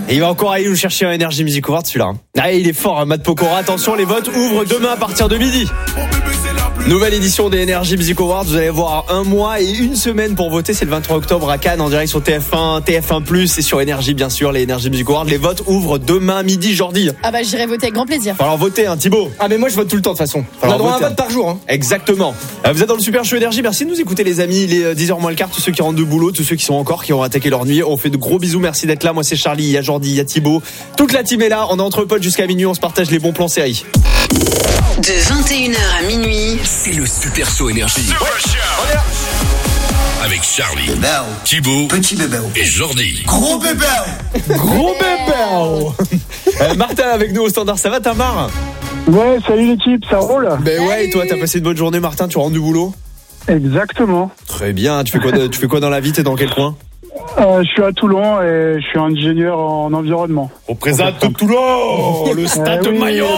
Et il va encore aller nous chercher un Energy Music Award celui-là. Ah, il est fort, Matt Pokora. Attention, les votes ouvrent demain à partir de midi. Nouvelle édition des Energy Music Awards. Vous allez avoir 1 mois et 1 semaine pour voter. C'est le 23 octobre à Cannes en direct sur TF1, TF1+, et sur Energy bien sûr, les Energy Music Awards. Les votes ouvrent demain midi, Jordi. Ah bah j'irai voter avec grand plaisir. Alors voter, Thibaut. Ah mais moi je vote tout le temps de toute façon. On a droit à un vote par jour. Hein. Exactement. Vous êtes dans le Super Show Energy. Merci de nous écouter les amis. Il est 10h moins le quart. Tous ceux qui rentrent de boulot, tous ceux qui ont attaqué leur nuit. On fait de gros bisous. Merci d'être là. Moi c'est Charlie, il y a Jordi, il y a Thibaut. Toute la team est là. On est entre potes jusqu'à minuit. On se partage les bons plans séries. De 21h à minuit, c'est le Super Show Énergie. On est là. Avec Charlie, Bébé, Thibaut, petit bébé et Jordi. Gros bébé. Gros bébé. Martin avec nous au standard. Ça va, Tamar? Ouais, salut l'équipe, ça roule? Ben ouais, et toi, t'as passé une bonne journée, Martin? Tu rentres du boulot? Exactement. Très bien. Tu fais quoi dans la vie? T'es dans quel coin? Je suis à Toulon et je suis ingénieur en environnement. On présente Toulon, le stade de Mayol.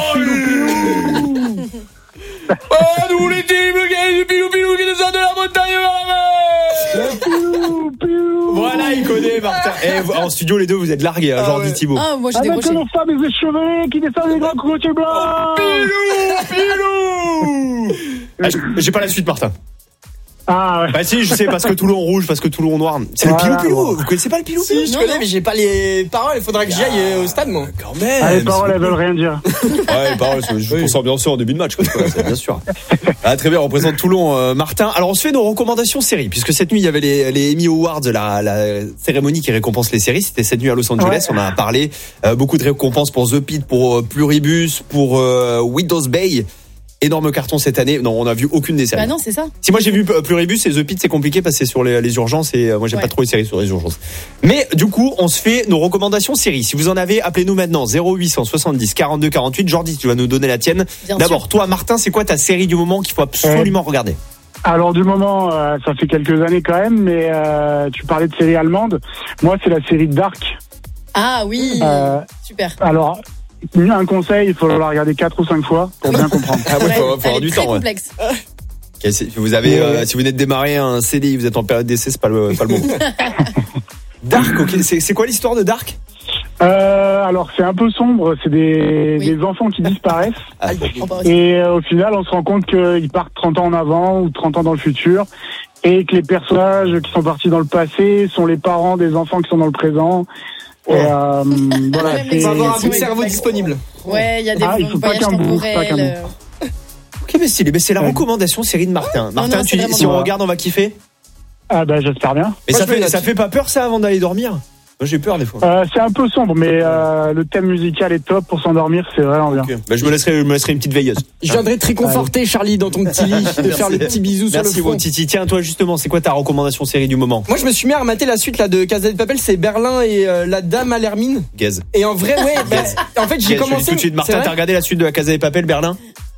Nous les teams du pilou qui descendent de la montagne vers la mer. Voilà, il connaît Martin. Et en studio, les deux, vous êtes largués, Jordi, Thibaut. Ah, moi j'ai avec décroché. nos femmes et les chevelets qui descendent les grands cocotiers blancs. Pilou. J'ai pas la suite, Martin. Ah ouais. Bah si, je sais, parce que Toulon rouge, parce que Toulon noir. C'est voilà, le pilou. Ouais. Vous connaissez pas le pilou? Si, je connais, mais j'ai pas les paroles. Il faudra que j'y aille au stade, moi. Quand même. Ah, les paroles, elles veulent rien dire. Ouais, les paroles, c'est juste pour s'ambiancer en début de match, quoi. C'est bien sûr. Ah, très bien, on représente Toulon, Martin. Alors, on se fait nos recommandations séries, puisque cette nuit, il y avait les Emmy Awards, la cérémonie qui récompense les séries. C'était cette nuit à Los Angeles. Ouais. On a parlé, beaucoup de récompenses pour The Pitt, pour Pluribus, pour Widow's Bay. Énorme carton cette année. Non, on n'a vu aucune des séries. Bah non, c'est ça. Si moi j'ai vu Pluribus et The Pitt, c'est compliqué parce que c'est sur les urgences et moi j'ai pas trop les séries sur les urgences. Mais du coup, on se fait nos recommandations séries. Si vous en avez, appelez-nous maintenant 0870 42 48. Jordi, tu vas nous donner la tienne. D'abord, toi Martin, c'est quoi ta série du moment qu'il faut absolument regarder? Alors du moment, ça fait quelques années quand même, mais tu parlais de série allemande. Moi, c'est la série Dark. Ah oui, super. Alors, un conseil, il faut la regarder 4 ou 5 fois pour bien comprendre. Ah ouais, faut avoir du temps. Complexe. Okay, si vous venez de démarrer un CDI, vous êtes en période d'essai, c'est pas le moment. Dark, ok. C'est quoi l'histoire de Dark? Alors c'est un peu sombre, c'est des enfants qui disparaissent. Et au final, on se rend compte qu'ils partent 30 ans en avant ou 30 ans dans le futur. Et que les personnages qui sont partis dans le passé sont les parents des enfants qui sont dans le présent. Et voilà, il faut avoir un bout de cerveau disponible. Ouais, il y a des voyages temporels. Ok, mais c'est la recommandation série de Martin. Martin, tu dis, si on regarde, on va kiffer? Ah bah j'espère bien. Mais ça fait pas peur ça avant d'aller dormir? Moi j'ai peur des fois. C'est un peu sombre, mais le thème musical est top pour s'endormir, c'est vraiment bien. Okay. Bah, je me laisserai une petite veilleuse. Je viendrai te réconforter, Charlie, dans ton petit lit, de faire le petit bisou sur le front. Merci, bon Titi. Tiens, toi justement, c'est quoi ta recommandation série du moment? Moi je me suis mis à remater la suite là de Casa de Papel, c'est Berlin et la dame à l'hermine. Gaze. Et en vrai, ouais, en fait j'ai commencé. Tout de suite, Martin, t'as regardé la suite de la Casa de Papel, Berlin?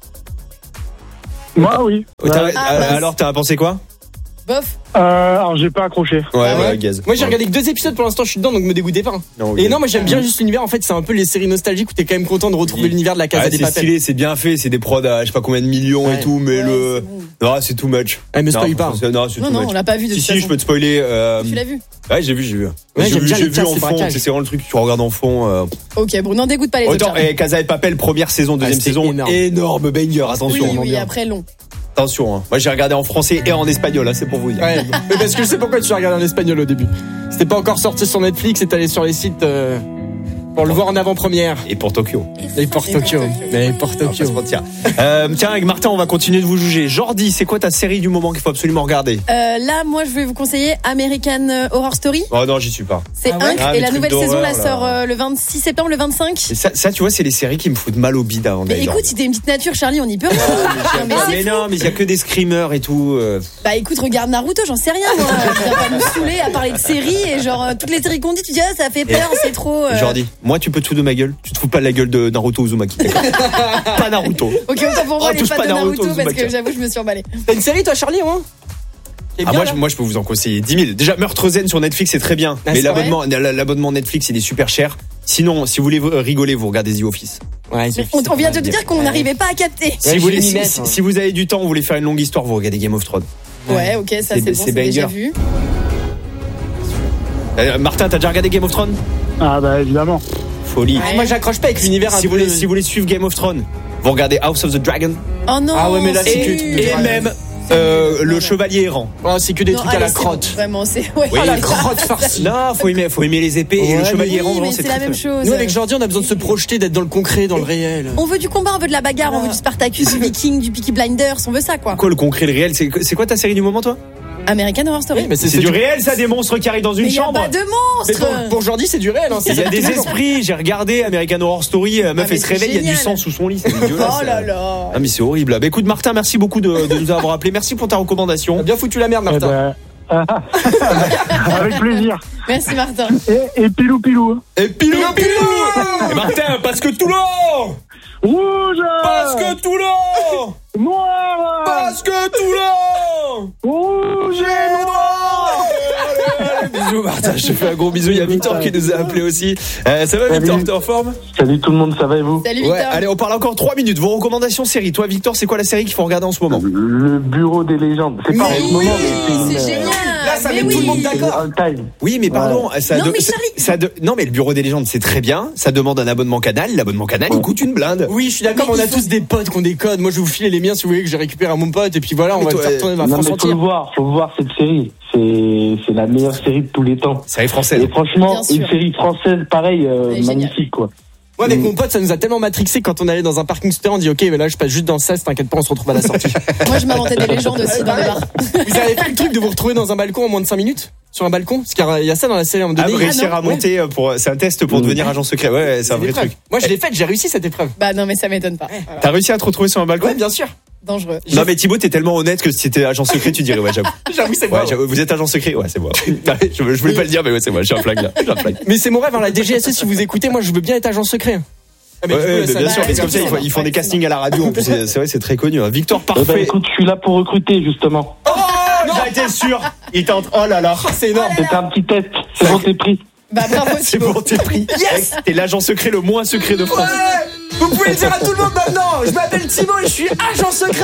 Moi oui. Alors t'as pensé quoi? Bof. Alors j'ai pas accroché. Ouais, Gaze. Moi j'ai regardé que 2 épisodes pour l'instant, je suis dedans donc me dégoûtez pas. Non, et non, moi j'aime bien juste l'univers. En fait, c'est un peu les séries nostalgiques où t'es quand même content de retrouver l'univers de la Casa des Papel. C'est stylé, c'est bien fait, c'est des prods à je sais pas combien de millions et tout, mais non, c'est too much. Mais spoil pas. Non, on l'a pas vu de toute façon. Si, je peux te spoiler. Tu l'as vu? Ouais, j'ai vu. Ouais, j'ai vu en fond, c'est vraiment le truc que tu regardes en fond. Ok, bon, n'en dégoûte pas les autres. Et Casa de Papel, première saison, deuxième saison, énorme banger, attention. Oui, après long. Attention, hein. Moi j'ai regardé en français et en espagnol, là, c'est pour vous dire. Ouais, mais parce que je sais pourquoi tu as regardé en espagnol au début. C'était pas encore sorti sur Netflix et t'allais sur les sites pour le voir en avant-première. Et pour Tokyo. Tiens, avec Martin, on va continuer de vous juger. Jordi, c'est quoi ta série du moment qu'il faut absolument regarder? Là, moi, je vais vous conseiller American Horror Story. Oh non, j'y suis pas. C'est et la nouvelle saison, là, sort le 26 septembre, le 25. Et ça, tu vois, c'est les séries qui me foutent mal au bide avant d'aller. Mais écoute, si t'es une petite nature, Charlie, on y peut rien. Mais non, mais il y a que des screamers et tout. Bah écoute, regarde Naruto, j'en sais rien, moi. Tu vas pas nous saouler à parler de séries et genre, toutes les séries qu'on dit, tu dis, ça fait peur, c'est trop. Jordi, moi, tu peux te foutre de ma gueule. Tu te fous pas de la gueule de Naruto Uzumaki. Pas Naruto. Ok, on t'en pourra les pas de Naruto parce que j'avoue, je me suis emballé. T'as une série, toi, Charlie, hein? Moi, je peux vous en conseiller 10 000. Déjà, Meurtre Zen sur Netflix, c'est très bien. Mais l'abonnement Netflix, il est super cher. Sinon, si vous voulez rigoler, vous regardez The Office. Ouais, on vient de te dire qu'on n'arrivait pas à capter. Si vous avez du temps, vous voulez faire une longue histoire, vous regardez Game of Thrones. Ouais, ok, ça c'est bon, c'est déjà vu. Martin, t'as déjà regardé Game of Thrones? Ah bah évidemment. Folie. Moi, j'accroche pas avec l'univers. Si vous voulez suivre Game of Thrones, vous regardez House of the Dragon. Oh non. Ah ouais, mais là, c'est Et même le chevalier errant. Oh, c'est que des trucs à la crotte. Vraiment, c'est. Ouais. Oui. Ah, la crotte farcie. Non, faut aimer les épées et le chevalier errant. Oui, mais vraiment, c'est très, la même très chose. Nous, avec Jordi, on a besoin de se projeter, d'être dans le concret, dans le réel. On veut du combat, on veut de la bagarre, on veut du Spartacus, du Viking, du Peaky Blinders, on veut ça quoi. Quoi, le concret, le réel, c'est quoi ta série du moment, toi? American Horror Story. Oui, mais C'est du réel, ça, des monstres qui arrivent dans une mais chambre. y a pas de Mais monstres. pour Jordi, c'est du réel. Hein, Il y a des esprits, j'ai regardé American Horror Story, meuf mais elle se c'est réveille, il y a du génial. sang sous son lit, c'est dégueulasse. Oh là là. Ah mais c'est horrible. Bah écoute Martin, merci beaucoup de nous avoir appelé, merci pour ta recommandation. T'as bien foutu la merde, Eh Martin. ben, avec plaisir. Merci Martin. Et pilou. Et pilou Et Martin, parce que Toulon Rouge. Parce que Toulon Noir. Parce que Toulon Rouge et noir. Bisous Martin, je te fais un gros bisou, il y a Victor qui nous a appelé aussi. Ça va Victor, t'es en forme? Salut tout le monde, ça va et vous? Salut Victor. Ouais, allez on parle encore 3 minutes, vos recommandations séries. Toi Victor, c'est quoi la série qu'il faut regarder en ce moment? Le bureau des légendes. C'est pas en ce moment, mais C'est génial. Là, ça Mais met tout le monde d'accord. all time. Oui, mais pardon, Non, mais Charlie. non, mais le bureau des légendes, c'est très bien. Ça demande un abonnement canal. L'abonnement canal, il coûte une blinde. Oui, je suis d'accord, Mais on a il faut- tous des potes qui ont des codes. Moi, je vais vous filer les miens si vous voulez que je récupère à mon pote. Et puis voilà, on Mais va toi, le faire tourner dans la Non, France mais entière. faut voir cette série. C'est la meilleure série de tous les temps. Série française. Et franchement, Bien sûr. une série française, pareil, Elle est magnifique, quoi. Moi, avec mon pote, ça nous a tellement matrixé quand on allait dans un parking scooter. On dit, ok, mais là, je passe juste dans le 16, t'inquiète pas, on se retrouve à la sortie. Moi je m'inventais des légendes aussi dans le bar. Vous avez fait le truc de vous retrouver dans un balcon en moins de 5 minutes? Sur un balcon? Parce qu'il y a ça dans la série à un moment donné. Réussir non. à monter c'est un test pour devenir agent secret. Ouais, c'est un vrai L'épreuve. truc. Moi, je l'ai fait, j'ai réussi cette épreuve. Bah non mais ça m'étonne pas. Voilà. T'as réussi à te retrouver sur un balcon? Ouais, bien sûr. Dangereux. Non, mais Thibaut, t'es tellement honnête que si t'étais agent secret, tu dirais, ouais, j'avoue. J'avoue, c'est Ouais, moi. j'avoue, vous êtes agent secret? Ouais, c'est moi. Je voulais pas le dire, mais ouais, c'est moi. J'ai un flag là. J'ai un flag. Mais c'est mon rêve, hein, la DGSE, si vous écoutez, moi, je veux bien être agent secret. Ah, mais Ouais, du coup, ouais, ça bien va, sûr, mais c'est ça comme ça, va. ils font des castings à la radio. En plus, c'est vrai, c'est très connu. Hein. Victor, Eh ben, parfait. écoute, je suis là pour recruter, justement. Oh, j'en étais sûr. Il tente. Oh là là. C'est énorme. C'était un petit test. C'est bon, t'es pris. Bah bravo C'est Thibaut. bon, t'es pris. Yes! T'es l'agent secret le moins secret de France. Vous pouvez le dire à tout le monde maintenant. Je m'appelle Thibaut et je suis agent secret.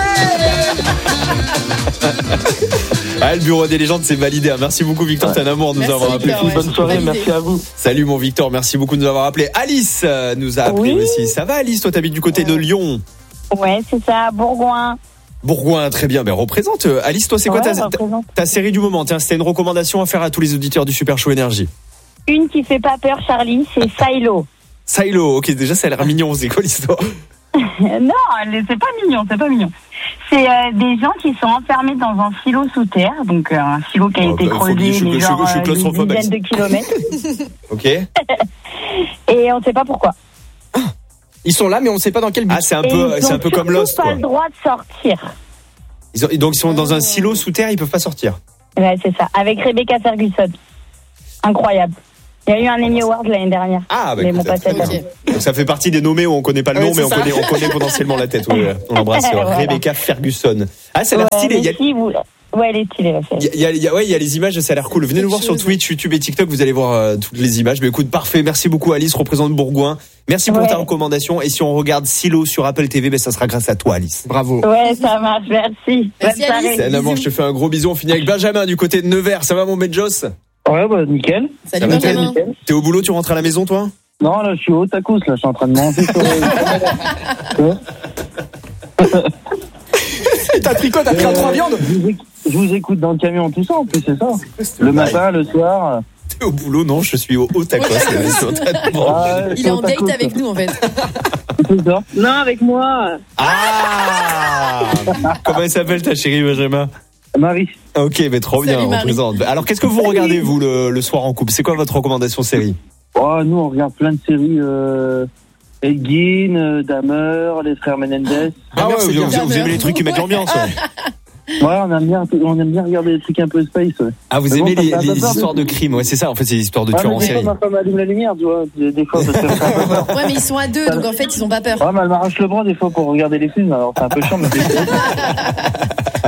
Ah, le bureau des légendes, c'est validé. Hein. Merci beaucoup, Victor. T'es un amour de nous Merci, avoir appelé. Victor, ouais. Bonne soirée, Validé. merci à vous. Salut, mon Victor. Merci beaucoup de nous avoir appelé. Alice nous a appelé Oui. aussi. Ça va, Alice? Toi, t'habites du côté de Lyon. Ouais, c'est ça, Bourgoin. Bourgoin, très bien. Ben, représente. Alice, toi, c'est quoi Ouais, ta représente. série du moment? Tiens, c'était une recommandation à faire à tous les auditeurs du Super Show Énergie. Une qui fait pas peur, Charlie, c'est Silo. Silo. Ok, déjà, ça a l'air mignon. C'est quoi l'histoire? Non, c'est pas mignon, c'est pas mignon. C'est des gens qui sont enfermés dans un silo sous terre, donc un silo qui a Oh, été bah, faut creusé, que je suis mais genre une claustrophobe, dizaine de kilomètres, Ok. et on sait pas pourquoi. Ils sont là, mais on sait pas dans quel but. Ah, c'est un Et peu ils ont comme surtout Lost, pas quoi. le droit de sortir. Donc, ils sont dans un silo sous terre, ils peuvent pas sortir. Ouais, c'est ça, avec Rebecca Ferguson. Incroyable. Il y a eu un Emmy Award l'année dernière. Ah, bah, mais écoute, bon, pas cette ok. année. donc ça fait partie des nommés où on connaît pas le Ouais, nom, mais c'est ça. on connaît potentiellement la tête. Ouais, on l'embrasse. Voilà. Rebecca Ferguson. Ah, ça a l'air Ouais, stylé. mais Il y a- si vous- Ouais, elle est stylée, la série. il y a les images, ça a l'air cool. Venez nous voir sur chose. Twitch, YouTube et TikTok, vous allez voir toutes les images. Mais écoute, parfait. Merci beaucoup, Alice, représente Bourgoin. Merci pour Ouais. ta recommandation. Et si on regarde Silo sur Apple TV, ben, ça sera grâce à toi, Alice. Bravo. Ouais, ça marche, merci. Merci, Bonne soirée. Alice. C'est un amour, je te fais un gros bisou. On finit avec Benjamin du côté de Nevers. Ça va, mon Benjos? Ouais, bah, nickel. Salut Ça va, Benjamin. T'es au boulot, tu rentres à la maison, toi? Non, là, je suis au tacos, là, je suis en train de manger sur T'as pris quoi? T'as pris un 3 viandes? Je vous écoute dans le camion, tout ça, en plus, c'est ça. Le matin, le soir. T'es au boulot? Non, je suis au tacos. là, je suis en train de manger. Ouais, Il est en date avec nous en fait. C'est ça. Non, avec moi. Ah! Comment elle s'appelle ta chérie, Benjamin? Marie. Ok, mais trop bien, Salut, on Marie. présente. Alors, qu'est-ce que vous regardez, vous, le soir en couple? C'est quoi votre recommandation série? Oh, nous, on regarde plein de séries. Elgin, Dahmer, les frères Menendez. Ah ouais, c'est bien. vous aimez les trucs qui mettent l'ambiance, ouais. Ouais, on aime bien regarder des trucs un peu space. Ouais. Ah, vous Mais bon, aimez ça fait un peu les peur, histoires de crimes, ouais, c'est ça, en fait, c'est les histoires de Ouais, tueurs mais en des fois, série. ma femme allume la lumière, tu vois. Des fois, parce que ça fait un peu peur. Ouais mais ils sont à deux donc en fait ils ont pas peur. Ouais, mais elle m'arrache le bras des fois pour regarder les films, alors c'est un peu chiant, mais c'est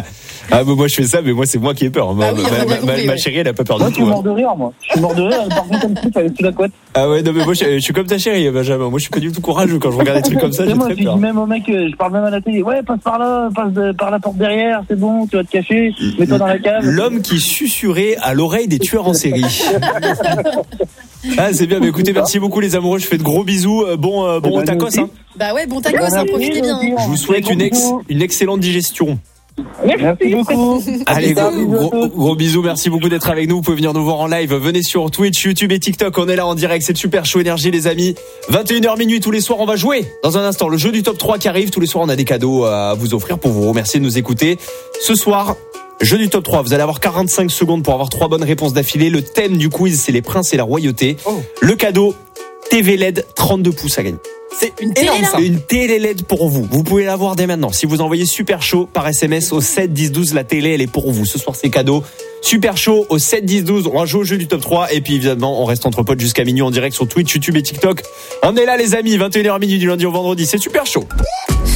Ah, bah, moi, je fais ça, mais moi, c'est moi qui ai peur. Bah oui, on a bien compris, ma ouais. chérie, elle a pas peur Moi, du je suis tout. mort de rire, moi. Je suis mort de rire, par contre, comme si t'avais sous la couette. Ah ouais, non, mais moi, je suis comme ta chérie, Benjamin. Moi, je suis pas du tout courageux quand je regarde des trucs comme ça, j'ai Moi, très je dis peur. même au mec, je parle même à la télé. Ouais, passe par là, par la porte derrière, c'est bon, tu vas te cacher, mets-toi dans la cave. L'homme qui susurrait à l'oreille des tueurs en série. Ah, c'est bien, mais écoutez, merci beaucoup, les amoureux. Je fais de gros bisous. Bon tacos, hein. Bah ouais, bon tacos, hein, profitez bien. Je vous souhaite une excellente digestion. Merci beaucoup. Allez, Bisous à tous. gros bisous, merci beaucoup d'être avec nous. Vous pouvez venir nous voir en live. Venez sur Twitch, YouTube et TikTok. On est là en direct. C'est le Super Show Énergie, les amis. 21h minuit tous les soirs. On va jouer dans un instant. Le jeu du top 3 qui arrive. Tous les soirs, on a des cadeaux à vous offrir pour vous remercier de nous écouter. Ce soir, jeu du top 3. Vous allez avoir 45 secondes pour avoir 3 bonnes réponses d'affilée. Le thème du quiz, c'est les princes et la royauté. Le cadeau, TV LED 32 pouces à gagner. C'est une télé, énorme là. ça. C'est une télé LED pour vous. Vous pouvez l'avoir dès maintenant. Si vous envoyez Super Chaud par SMS au 7 10 12, la télé, elle est pour vous. Ce soir, c'est cadeau. Super Chaud au 7 10 12. On va jouer au jeu du top 3. Et puis, évidemment, on reste entre potes jusqu'à minuit en direct sur Twitch, YouTube et TikTok. On est là, les amis. 21h minuit du lundi au vendredi. C'est Super Chaud.